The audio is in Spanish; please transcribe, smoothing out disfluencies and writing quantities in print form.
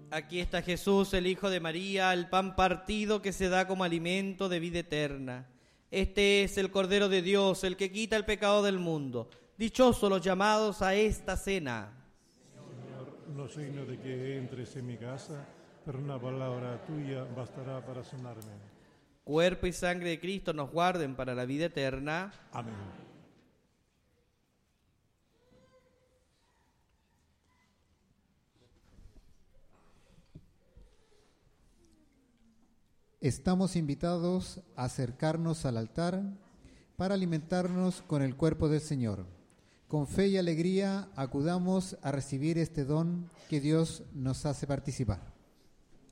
Aquí está Jesús, el Hijo de María, el pan partido que se da como alimento de vida eterna. Este es el Cordero de Dios, el que quita el pecado del mundo. Dichosos los llamados a esta cena. Señor, no soy digno de que entres en mi casa, pero una palabra tuya bastará para sanarme. Cuerpo y sangre de Cristo nos guarden para la vida eterna. Amén. Estamos invitados a acercarnos al altar para alimentarnos con el cuerpo del Señor. Con fe y alegría acudamos a recibir este don que Dios nos hace participar.